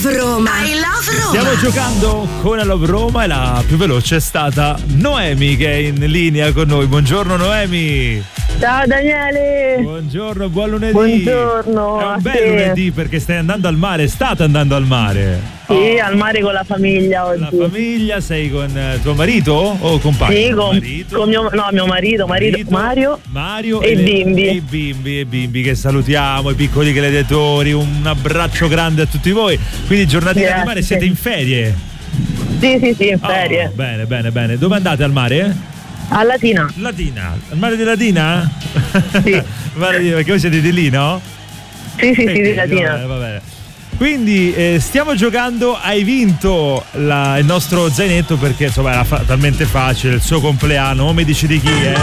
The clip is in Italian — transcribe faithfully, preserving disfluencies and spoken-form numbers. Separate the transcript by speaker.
Speaker 1: love Roma. I love Roma.
Speaker 2: Stiamo giocando con I Love Roma e la più veloce è stata Noemi, che è in linea con noi. Buongiorno Noemi.
Speaker 3: Ciao Daniele.
Speaker 2: Buongiorno, buon lunedì.
Speaker 3: Buongiorno.
Speaker 2: È un
Speaker 3: a
Speaker 2: bel
Speaker 3: te.
Speaker 2: lunedì perché stai andando al mare, state andando al mare.
Speaker 3: Sì,
Speaker 2: Oh,
Speaker 3: al mare con la famiglia oggi.
Speaker 2: la famiglia, sei con eh, tuo marito o compagno?
Speaker 3: Sì, con,
Speaker 2: marito.
Speaker 3: con mio, no, mio marito, marito,
Speaker 2: Marito,
Speaker 3: Mario.
Speaker 2: Mario
Speaker 3: e i
Speaker 2: le-
Speaker 3: bimbi.
Speaker 2: e i bimbi e i bimbi che salutiamo, i piccoli gladiatori, un abbraccio grande a tutti voi. Quindi giornatina
Speaker 3: Grazie.
Speaker 2: di mare, siete in ferie?
Speaker 3: Sì, sì, sì, in
Speaker 2: Oh,
Speaker 3: ferie.
Speaker 2: bene, bene, bene. Dove andate al mare?
Speaker 3: A Latina.
Speaker 2: Latina. Al mare di Latina?
Speaker 3: Sì.
Speaker 2: Mare di- perché voi siete di lì, no?
Speaker 3: Sì, sì, sì, di
Speaker 2: Eh,
Speaker 3: Latina.
Speaker 2: vabbè, vabbè. Quindi eh, stiamo giocando, hai vinto la- il nostro zainetto perché insomma era fa- talmente facile, il suo compleanno, non mi dici di chi è?